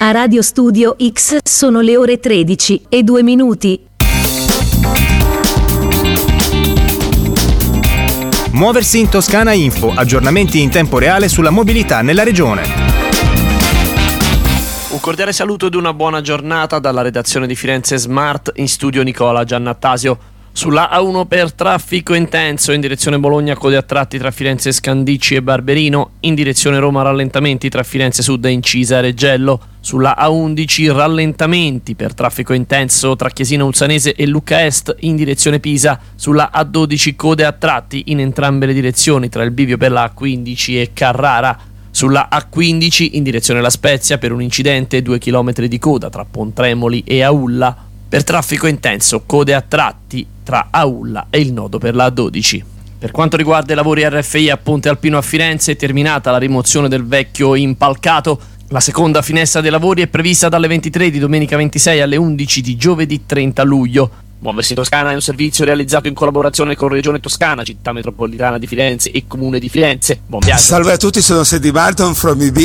A Radio Studio X sono le ore 13:02. Muoversi in Toscana Info, aggiornamenti in tempo reale sulla mobilità nella regione. Un cordiale saluto ed una buona giornata dalla redazione di Firenze Smart, in studio Nicola Giannattasio. Sulla A1 per traffico intenso in direzione Bologna, code a tratti tra Firenze Scandicci e Barberino, in direzione Roma rallentamenti tra Firenze Sud e Incisa e Reggello. Sulla A11 rallentamenti per traffico intenso tra Chiesina Ulsanese e Lucca Est in direzione Pisa. Sulla A12 code a tratti in entrambe le direzioni tra il bivio per la A15 e Carrara. Sulla A15 in direzione La Spezia per un incidente 2 km di coda tra Pontremoli e Aulla. Per traffico intenso code a tratti tra Aulla e il nodo per la A12. Per quanto riguarda i lavori RFI a Ponte Alpino a Firenze, è terminata la rimozione del vecchio impalcato. La seconda finestra dei lavori è prevista dalle 23 di domenica 26 alle 11 di giovedì 30 luglio. Muoversi in Toscana è un servizio realizzato in collaborazione con Regione Toscana, Città Metropolitana di Firenze e Comune di Firenze. Buon viaggio. Salve a tutti, sono Sandy Barton from IB.